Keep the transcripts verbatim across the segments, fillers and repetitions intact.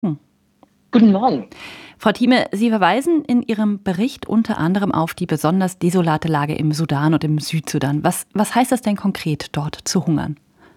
Hm. Guten Morgen. Frau Thieme, Sie verweisen in Ihrem Bericht unter anderem auf die besonders desolate Lage im Sudan und im Südsudan. Was, was heißt das denn konkret, dort zu hungern?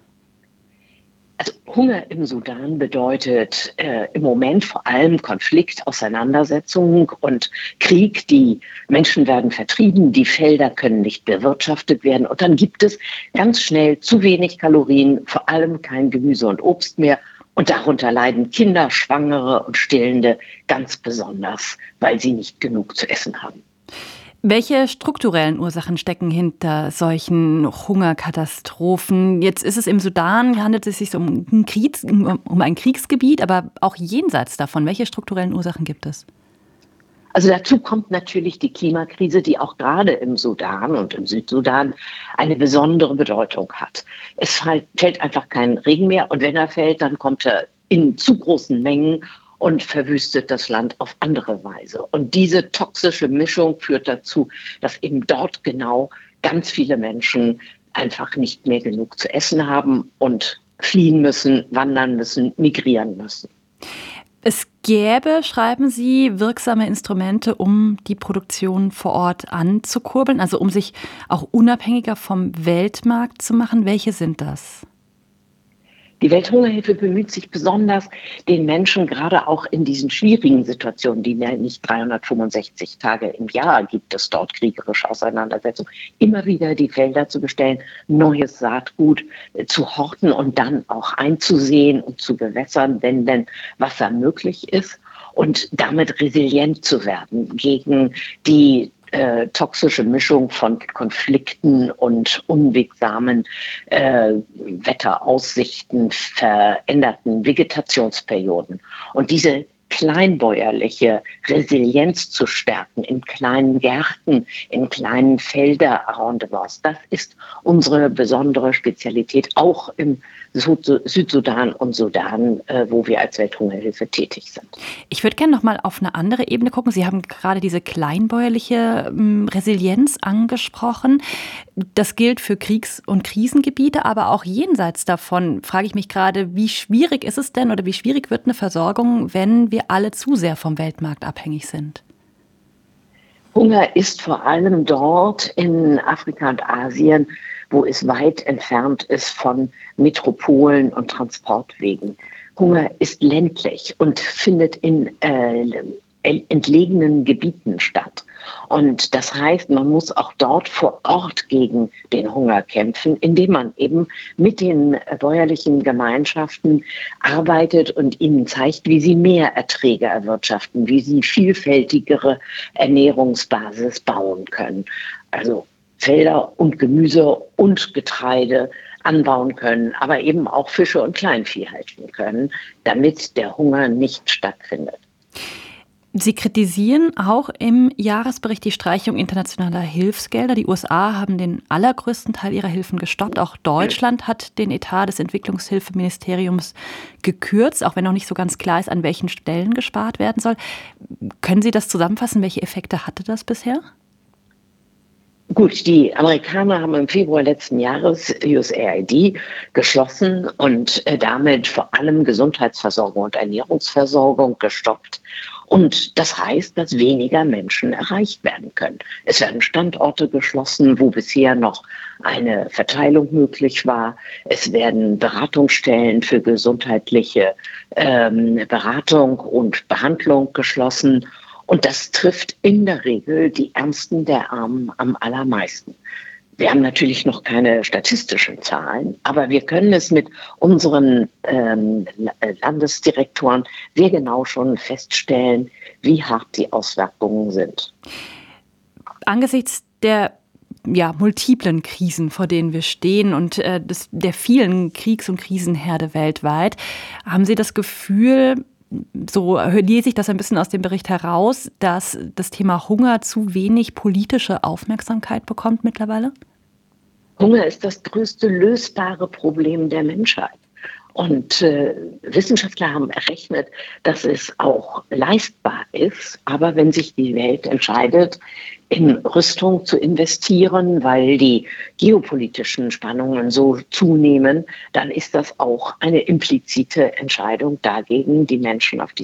Also Hunger im Sudan bedeutet äh, im Moment vor allem Konflikt, Auseinandersetzung und Krieg. Die Menschen werden vertrieben, die Felder können nicht bewirtschaftet werden und dann gibt es ganz schnell zu wenig Kalorien, vor allem kein Gemüse und Obst mehr. Und darunter leiden Kinder, Schwangere und Stillende ganz besonders, weil sie nicht genug zu essen haben. Welche strukturellen Ursachen stecken hinter solchen Hungerkatastrophen? Jetzt ist es im Sudan, handelt es sich um ein, Kriegs-, um ein Kriegsgebiet, aber auch jenseits davon. Welche strukturellen Ursachen gibt es? Also dazu kommt natürlich die Klimakrise, die auch gerade im Sudan und im Südsudan eine besondere Bedeutung hat. Es fällt einfach kein Regen mehr und wenn er fällt, dann kommt er in zu großen Mengen und verwüstet das Land auf andere Weise. Und diese toxische Mischung führt dazu, dass eben dort genau ganz viele Menschen einfach nicht mehr genug zu essen haben und fliehen müssen, wandern müssen, migrieren müssen. Es gäbe, schreiben Sie, wirksame Instrumente, um die Produktion vor Ort anzukurbeln, also um sich auch unabhängiger vom Weltmarkt zu machen. Welche sind das? Die Welthungerhilfe bemüht sich besonders, den Menschen gerade auch in diesen schwierigen Situationen, die ja nicht dreihundertfünfundsechzig Tage im Jahr gibt es dort kriegerische Auseinandersetzungen, immer wieder die Felder zu bestellen, neues Saatgut zu horten und dann auch einzusehen und zu bewässern, wenn denn Wasser möglich ist und damit resilient zu werden gegen die Äh, toxische Mischung von Konflikten und unwegsamen äh, Wetteraussichten, veränderten Vegetationsperioden. Und diese kleinbäuerliche Resilienz zu stärken in kleinen Gärten, in kleinen Felderarrondements, das ist unsere besondere Spezialität, auch im Südsudan und Sudan, äh, wo wir als Welthungerhilfe tätig sind. Ich würde gerne noch mal auf eine andere Ebene gucken. Sie haben gerade diese kleinbäuerliche ähm, Resilienz angesprochen. Das gilt für Kriegs- und Krisengebiete, aber auch jenseits davon frage ich mich gerade, wie schwierig ist es denn oder wie schwierig wird eine Versorgung, wenn wir alle zu sehr vom Weltmarkt abhängig sind? Hunger ist vor allem dort in Afrika und Asien, wo es weit entfernt ist von Metropolen und Transportwegen. Hunger ist ländlich und findet in äh, entlegenen Gebieten statt. Und das heißt, man muss auch dort vor Ort gegen den Hunger kämpfen, indem man eben mit den bäuerlichen Gemeinschaften arbeitet und ihnen zeigt, wie sie mehr Erträge erwirtschaften, wie sie vielfältigere Ernährungsbasis bauen können. Also Felder und Gemüse und Getreide anbauen können, aber eben auch Fische und Kleinvieh halten können, damit der Hunger nicht stattfindet. Sie kritisieren auch im Jahresbericht die Streichung internationaler Hilfsgelder. Die U S A haben den allergrößten Teil ihrer Hilfen gestoppt. Auch Deutschland hat den Etat des Entwicklungshilfeministeriums gekürzt, auch wenn noch nicht so ganz klar ist, an welchen Stellen gespart werden soll. Können Sie das zusammenfassen? Welche Effekte hatte das bisher? Gut, die Amerikaner haben im Februar letzten Jahres U S A I D geschlossen und damit vor allem Gesundheitsversorgung und Ernährungsversorgung gestoppt. Und das heißt, dass weniger Menschen erreicht werden können. Es werden Standorte geschlossen, wo bisher noch eine Verteilung möglich war. Es werden Beratungsstellen für gesundheitliche ähm, Beratung und Behandlung geschlossen. Und das trifft in der Regel die Ärmsten der Armen am allermeisten. Wir haben natürlich noch keine statistischen Zahlen, aber wir können es mit unseren ähm, Landesdirektoren sehr genau schon feststellen, wie hart die Auswirkungen sind. Angesichts der ja, multiplen Krisen, vor denen wir stehen und äh, des, der vielen Kriegs- und Krisenherde weltweit, haben Sie das Gefühl, so lese ich das ein bisschen aus dem Bericht heraus, dass das Thema Hunger zu wenig politische Aufmerksamkeit bekommt mittlerweile? Hunger ist das größte lösbare Problem der Menschheit. Und äh, Wissenschaftler haben errechnet, dass es auch leistbar ist, aber wenn sich die Welt entscheidet, in Rüstung zu investieren, weil die geopolitischen Spannungen so zunehmen, dann ist das auch eine implizite Entscheidung dagegen, die Menschen auf die